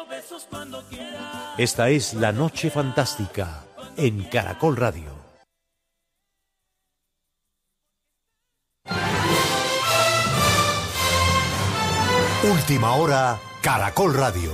Esta es La Noche Fantástica en Caracol Radio. Última hora, Caracol Radio.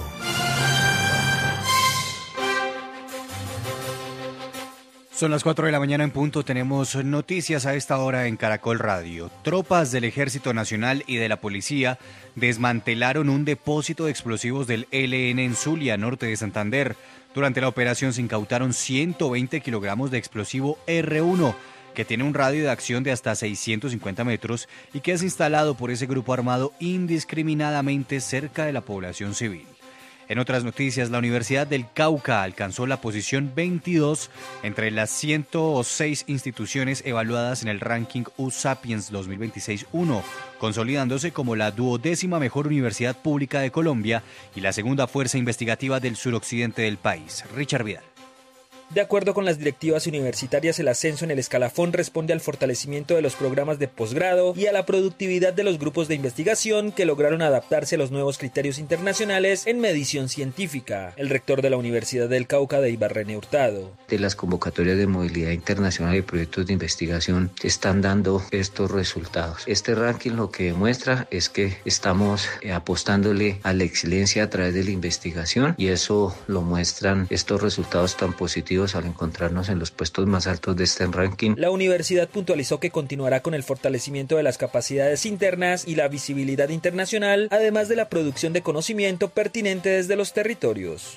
Son las 4 de la mañana en punto, tenemos noticias a esta hora en Caracol Radio. Tropas del Ejército Nacional y de la Policía desmantelaron un depósito de explosivos del ELN en Zulia, norte de Santander. Durante la operación se incautaron 120 kilogramos de explosivo R1, que tiene un radio de acción de hasta 650 metros y que es instalado por ese grupo armado indiscriminadamente cerca de la población civil. En otras noticias, la Universidad del Cauca alcanzó la posición 22 entre las 106 instituciones evaluadas en el ranking U-Sapiens 2026-1, consolidándose como la 12ª mejor universidad pública de Colombia y la segunda fuerza investigativa del suroccidente del país. Richard Vidal. De acuerdo con las directivas universitarias, el ascenso en el escalafón responde al fortalecimiento de los programas de posgrado y a la productividad de los grupos de investigación que lograron adaptarse a los nuevos criterios internacionales en medición científica. El rector de la Universidad del Cauca, Deibar René Hurtado. De las convocatorias de movilidad internacional y proyectos de investigación están dando estos resultados. Este ranking lo que demuestra es que estamos apostándole a la excelencia a través de la investigación y eso lo muestran estos resultados tan positivos al encontrarnos en los puestos más altos de este ranking. La universidad puntualizó que continuará con el fortalecimiento de las capacidades internas y la visibilidad internacional, además de la producción de conocimiento pertinente desde los territorios.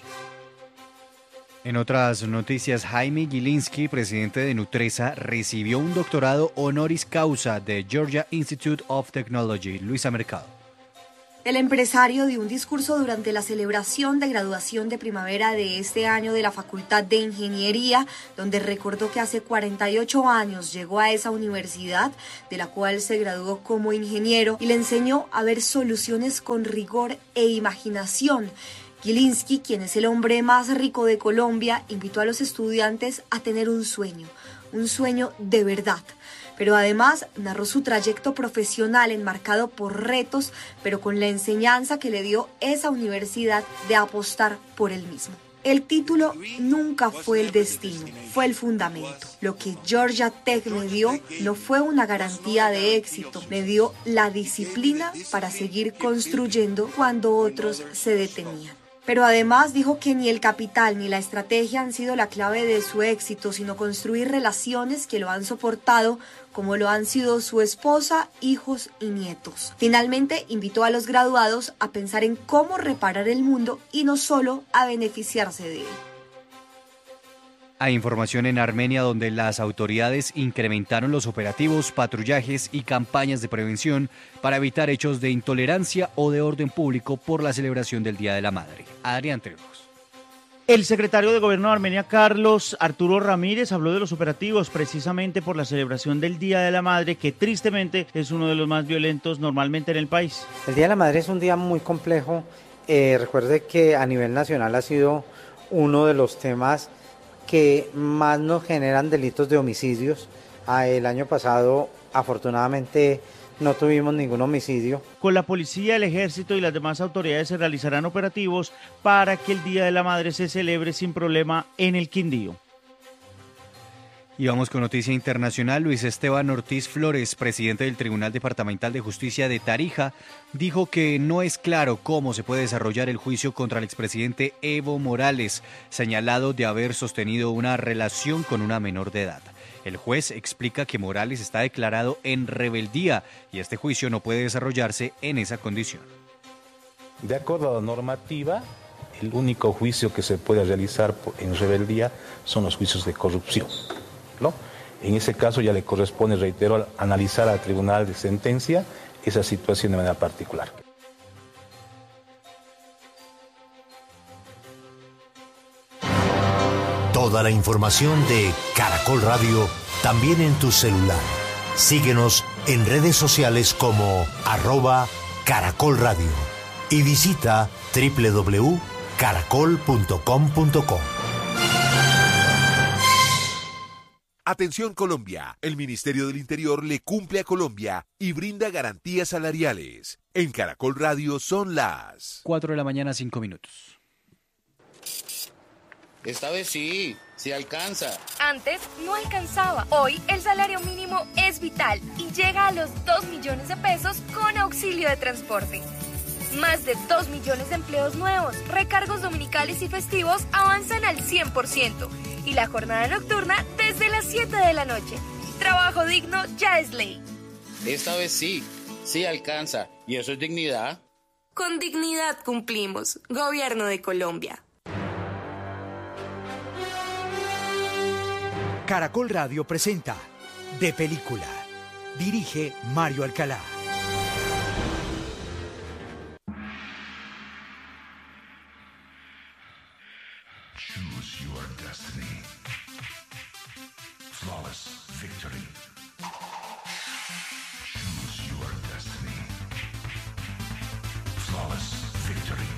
En otras noticias, Jaime Gilinski, presidente de Nutresa, recibió un doctorado honoris causa de Georgia Institute of Technology. Luisa Mercado. El empresario dio un discurso durante la celebración de graduación de primavera de este año de la Facultad de Ingeniería, donde recordó que hace 48 años llegó a esa universidad, de la cual se graduó como ingeniero, y le enseñó a ver soluciones con rigor e imaginación. Gilinski, quien es el hombre más rico de Colombia, invitó a los estudiantes a tener un sueño de verdad. Pero además narró su trayecto profesional enmarcado por retos, pero con la enseñanza que le dio esa universidad de apostar por él mismo. El título nunca fue el destino, fue el fundamento. Lo que Georgia Tech me dio no fue una garantía de éxito, me dio la disciplina para seguir construyendo cuando otros se detenían. Pero además dijo que ni el capital ni la estrategia han sido la clave de su éxito, sino construir relaciones que lo han soportado, como lo han sido su esposa, hijos y nietos. Finalmente, invitó a los graduados a pensar en cómo reparar el mundo y no solo a beneficiarse de él. Hay información en Armenia donde las autoridades incrementaron los operativos, patrullajes y campañas de prevención para evitar hechos de intolerancia o de orden público por la celebración del Día de la Madre. Adrián Trejos. El secretario de Gobierno de Armenia, Carlos Arturo Ramírez, habló de los operativos precisamente por la celebración del Día de la Madre, que tristemente es uno de los más violentos normalmente en el país. El Día de la Madre es un día muy complejo. Recuerde que a nivel nacional ha sido uno de los temas que más nos generan delitos de homicidios. El año pasado, afortunadamente, no tuvimos ningún homicidio. Con la policía, el ejército y las demás autoridades se realizarán operativos para que el Día de la Madre se celebre sin problema en el Quindío. Y vamos con noticia internacional. Luis Esteban Ortiz Flores, presidente del Tribunal Departamental de Justicia de Tarija, dijo que no es claro cómo se puede desarrollar el juicio contra el expresidente Evo Morales, señalado de haber sostenido una relación con una menor de edad. El juez explica que Morales está declarado en rebeldía y este juicio no puede desarrollarse en esa condición. De acuerdo a la normativa, el único juicio que se puede realizar en rebeldía son los juicios de corrupción, ¿no? En ese caso ya le corresponde, reitero, analizar al tribunal de sentencia esa situación de manera particular. Toda la información de Caracol Radio también en tu celular. Síguenos en redes sociales como @Caracol Radio y visita www.caracol.com.co. Atención Colombia, el Ministerio del Interior le cumple a Colombia y brinda garantías salariales. En Caracol Radio son las 4 de la mañana, 5 minutos. Esta vez sí alcanza. Antes no alcanzaba. Hoy el salario mínimo es vital y llega a los 2 millones de pesos con auxilio de transporte. Más de 2 millones de empleos nuevos, recargos dominicales y festivos avanzan al 100% y la jornada nocturna desde las 7 de la noche. Trabajo digno ya es ley. Esta vez sí alcanza. ¿Y eso es dignidad? Con dignidad cumplimos. Gobierno de Colombia. Caracol Radio presenta De Película. Dirige Mario Alcalá. Choose your destiny. Flawless victory. Choose your destiny. Flawless victory.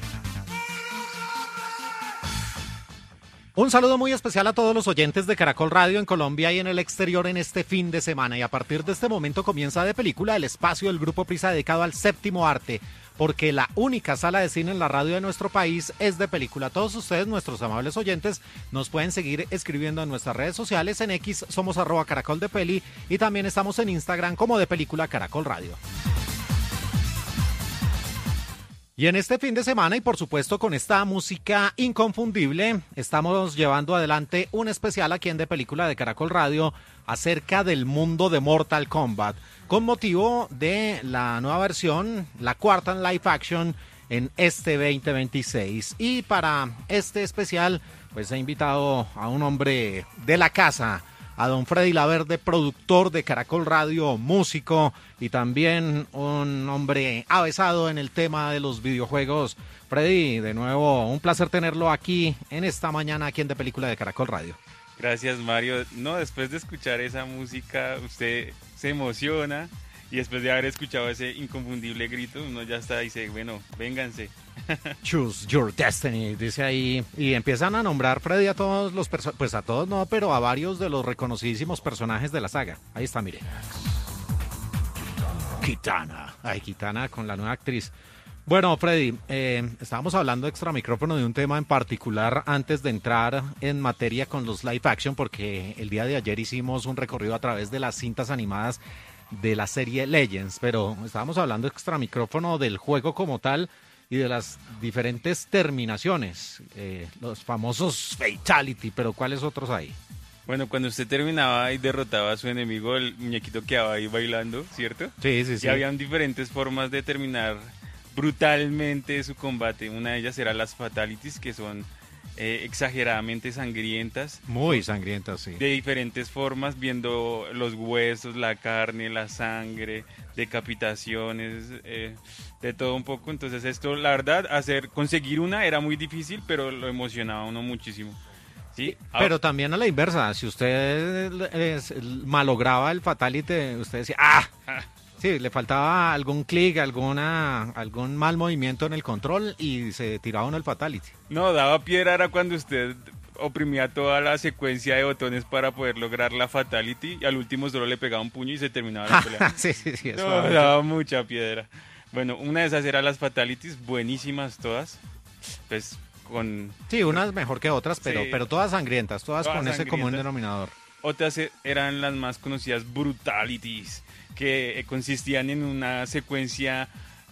Un saludo muy especial a todos los oyentes de Caracol Radio en Colombia y en el exterior en este fin de semana. Y a partir de este momento comienza De Película, el espacio del Grupo Prisa dedicado al séptimo arte, porque la única sala de cine en la radio de nuestro país es De Película. Todos ustedes, nuestros amables oyentes, nos pueden seguir escribiendo en nuestras redes sociales. En X somos @caracoldepeli y también estamos en Instagram como De Película Caracol Radio. Y en este fin de semana, y por supuesto con esta música inconfundible, estamos llevando adelante un especial aquí en De Película de Caracol Radio acerca del mundo de Mortal Kombat, con motivo de la nueva versión, la cuarta en live action en este 2026. Y para este especial, pues he invitado a un hombre de la casa, a don Freddy Laverde, productor de Caracol Radio, músico y también un hombre avesado en el tema de los videojuegos. Freddy, de nuevo, un placer tenerlo aquí en esta mañana, aquí en De Película de Caracol Radio. Gracias, Mario. No, después de escuchar esa música, usted se emociona y después de haber escuchado ese inconfundible grito, uno ya está y dice, bueno, vénganse. Choose your destiny, dice ahí, y empiezan a nombrar, Freddy, a todos los personajes, pues a todos no, pero a varios de los reconocidísimos personajes de la saga. Ahí está, mire. Kitana. Ay, Kitana con la nueva actriz. Bueno, Freddy, estábamos hablando extra micrófono de un tema en particular antes de entrar en materia con los live action, porque el día de ayer hicimos un recorrido a través de las cintas animadas de la serie Legends, pero estábamos hablando extra micrófono del juego como tal y de las diferentes terminaciones, los famosos fatality, pero ¿cuáles otros hay? Bueno, cuando usted terminaba y derrotaba a su enemigo, el muñequito quedaba ahí bailando, ¿cierto? Sí. Y habían diferentes formas de terminar brutalmente su combate. Una de ellas era las fatalities, que son exageradamente sangrientas. Muy sangrientas, sí. De diferentes formas, viendo los huesos, la carne, la sangre, decapitaciones, de todo un poco. Entonces esto, la verdad, conseguir una era muy difícil, pero lo emocionaba a uno muchísimo. Sí. Pero también a la inversa, si usted malograba el fatality, usted decía, ¡ah! Sí, le faltaba algún clic, algún mal movimiento en el control y se tiraba uno el fatality. No, daba piedra era cuando usted oprimía toda la secuencia de botones para poder lograr la fatality y al último solo le pegaba un puño y se terminaba la pelea. Sí, no, daba mucha piedra. Bueno, una de esas eran las fatalities, buenísimas todas, pues con... Sí, unas mejor que otras, pero, sí, pero todas sangrientas, todas con ese común denominador. Otras eran las más conocidas brutalities, que consistían en una secuencia...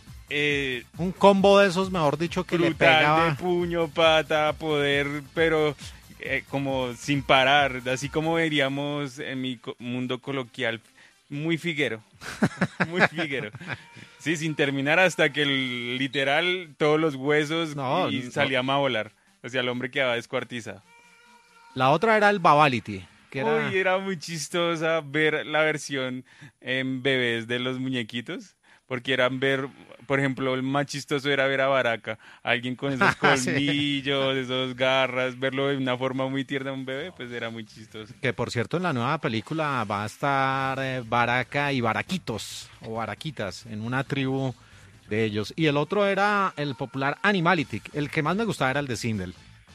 un combo de esos, mejor dicho, que le pegaba... de puño, pata, poder, pero como sin parar, así como veríamos en mi mundo coloquial, muy figuero, muy figuero. Sí, sin terminar hasta que literal todos los huesos salían a volar. O sea, el hombre quedaba descuartizado. La otra era el Babality. Era muy chistosa ver la versión en bebés de los muñequitos, porque eran ver, por ejemplo, el más chistoso era ver a Baraka, alguien con esos colmillos, sí, esas garras, verlo de una forma muy tierna un bebé, pues era muy chistoso. Que por cierto en la nueva película va a estar Baraka y Baraquitos, o Baraquitas, en una tribu de ellos. Y el otro era el popular Animality, el que más me gustaba era el de Sindel.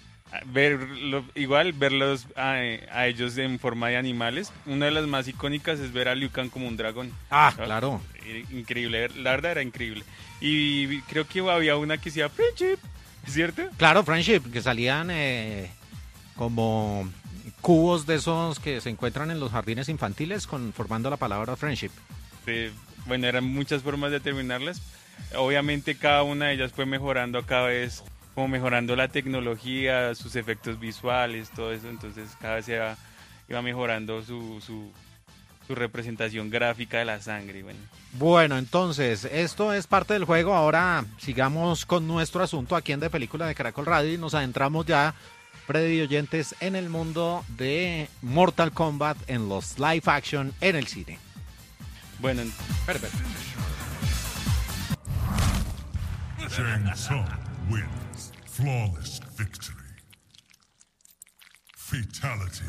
Verlos a ellos en forma de animales. Una de las más icónicas es ver a Liu Kang como un dragón. Ah, ¿no? Claro. Increíble, la verdad era increíble. Y creo que había una que se llama Friendship, ¿cierto? Claro, Friendship, que salían como cubos de esos que se encuentran en los jardines infantiles formando la palabra friendship. Bueno, eran muchas formas de terminarlas. Obviamente cada una de ellas fue mejorando cada vez, como mejorando la tecnología, sus efectos visuales, todo eso. Entonces cada vez iba mejorando su representación gráfica de la sangre. Bueno, entonces, esto es parte del juego. Ahora sigamos con nuestro asunto aquí en De Película de Caracol Radio y nos adentramos ya, Freddy y oyentes, en el mundo de Mortal Kombat, en los live action, en el cine. Bueno, perfecto. Shang Tsung wins. Flawless victory. Fatality.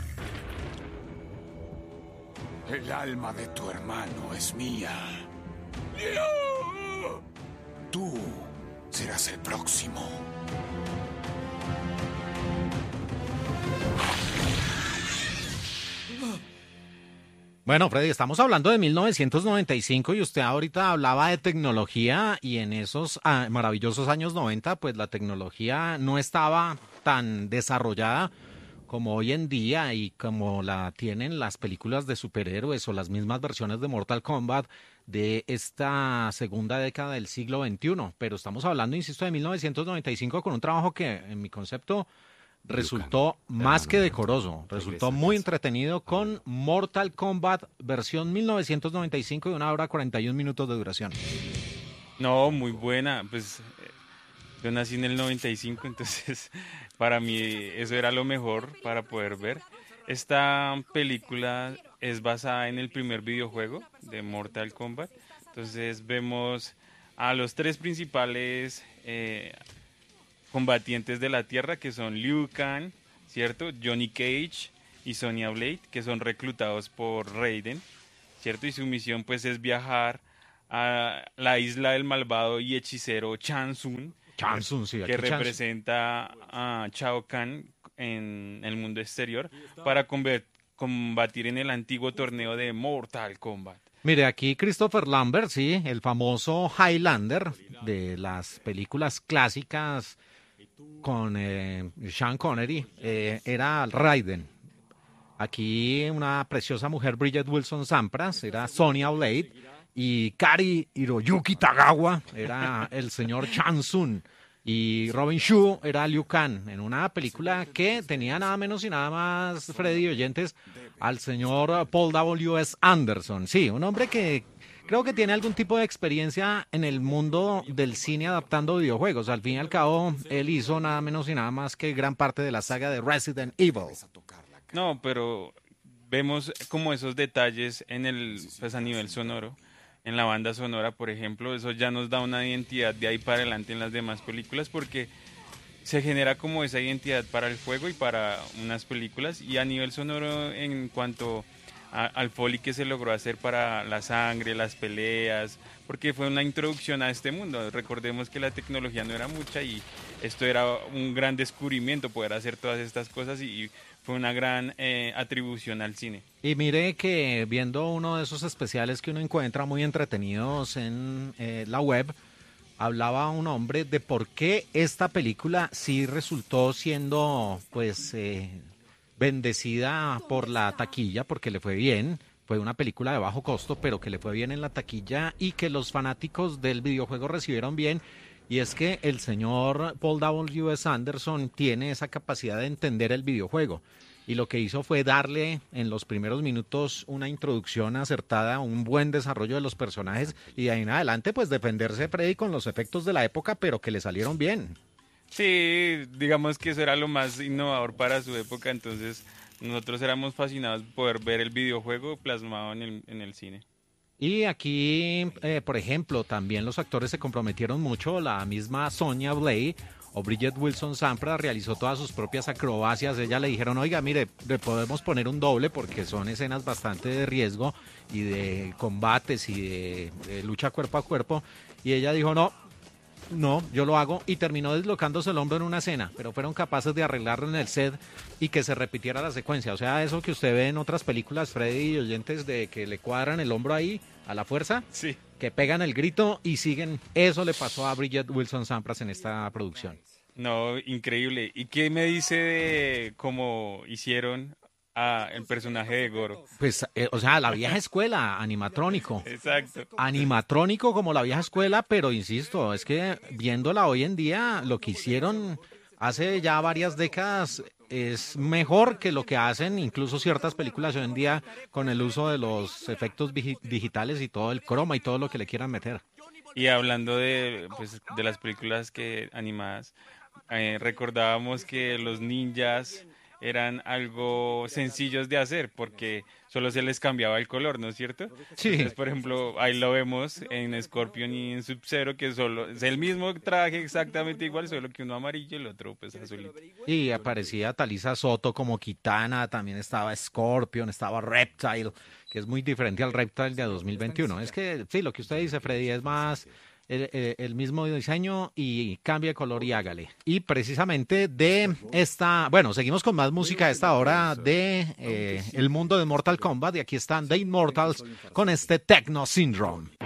El alma de tu hermano es mía. Tú serás el próximo. Bueno, Freddy, estamos hablando de 1995 y usted ahorita hablaba de tecnología y en esos maravillosos años 90, pues la tecnología no estaba tan desarrollada como hoy en día y como la tienen las películas de superhéroes o las mismas versiones de Mortal Kombat de esta segunda década del siglo XXI. Pero estamos hablando, insisto, de 1995 con un trabajo que, en mi concepto, resultó más que decoroso, resultó muy entretenido con Mortal Kombat versión 1995 de 1 hora 41 minutos de duración. No, muy buena, pues yo nací en el 95, entonces para mí eso era lo mejor para poder ver. Esta película es basada en el primer videojuego de Mortal Kombat, entonces vemos a los tres principales combatientes de la Tierra, que son Liu Kang, ¿cierto? Johnny Cage y Sonya Blade, que son reclutados por Raiden, ¿cierto? Y su misión pues es viajar a la isla del malvado y hechicero Shang Tsung, sí, que representa a Shao Kahn en el mundo exterior, para combatir en el antiguo torneo de Mortal Kombat. Mire, aquí Christopher Lambert, sí, el famoso Highlander de las películas clásicas con Sean Connery, era Raiden. Aquí una preciosa mujer, Bridget Wilson Sampras, era Sonya Blade, y Kari Hiroyuki Tagawa era el señor Shang Tsung, y Robin Shou era Liu Kang, en una película que tenía nada menos y nada más, Freddy y oyentes, al señor Paul W.S. Anderson. Sí, un hombre que creo que tiene algún tipo de experiencia en el mundo del cine adaptando videojuegos. Al fin y al cabo, él hizo nada menos y nada más que gran parte de la saga de Resident Evil. No, pero vemos como esos detalles pues a nivel sonoro, en la banda sonora, por ejemplo, eso ya nos da una identidad de ahí para adelante en las demás películas, porque se genera como esa identidad para el juego y para unas películas, y a nivel sonoro en cuanto al foley que se logró hacer para la sangre, las peleas, porque fue una introducción a este mundo. Recordemos que la tecnología no era mucha y esto era un gran descubrimiento, poder hacer todas estas cosas, y fue una gran atribución al cine. Y mire que viendo uno de esos especiales que uno encuentra muy entretenidos en la web, hablaba un hombre de por qué esta película sí resultó siendo pues bendecida por la taquilla, porque le fue bien. Fue una película de bajo costo, pero que le fue bien en la taquilla y que los fanáticos del videojuego recibieron bien. Y es que el señor Paul W.S. Anderson tiene esa capacidad de entender el videojuego. Y lo que hizo fue darle en los primeros minutos una introducción acertada, un buen desarrollo de los personajes. Y de ahí en adelante, pues defenderse, Freddy, con los efectos de la época, pero que le salieron bien. Sí, digamos que eso era lo más innovador para su época. Entonces nosotros éramos fascinados poder ver el videojuego plasmado en el cine. Y aquí, por ejemplo, también los actores se comprometieron mucho. La misma Sonya Blade o Bridget Wilson Sampras realizó todas sus propias acrobacias. Ella le dijeron, oiga, mire, le podemos poner un doble porque son escenas bastante de riesgo y de combates y de lucha cuerpo a cuerpo. Y ella dijo, no, yo lo hago, y terminó deslocándose el hombro en una escena, pero fueron capaces de arreglarlo en el set y que se repitiera la secuencia. O sea, eso que usted ve en otras películas, Freddy y oyentes, de que le cuadran el hombro ahí a la fuerza, sí, que pegan el grito y siguen. Eso le pasó a Bridget Wilson Sampras en esta producción. No, increíble. ¿Y qué me dice de cómo hicieron a el personaje de Goro? Pues, o sea, la vieja escuela, animatrónico. Exacto. Animatrónico como la vieja escuela, pero insisto, es que viéndola hoy en día, lo que hicieron hace ya varias décadas es mejor que lo que hacen incluso ciertas películas hoy en día con el uso de los efectos digitales y todo el croma y todo lo que le quieran meter. Y hablando de las películas animadas, recordábamos que los ninjas eran algo sencillos de hacer porque solo se les cambiaba el color, ¿no es cierto? Sí. Entonces, por ejemplo, ahí lo vemos en Scorpion y en Sub-Zero, que solo es el mismo traje exactamente igual, solo que uno amarillo y el otro pues azulito. Y aparecía Talisa Soto como Kitana, también estaba Scorpion, estaba Reptile, que es muy diferente al Reptile de 2021. Es que, sí, lo que usted dice, Freddy, es más el mismo diseño y cambia de color y hágale. Y precisamente de esta, bueno, seguimos con más música a esta hora de el mundo de Mortal Kombat, y aquí están The Immortals con este Techno Syndrome.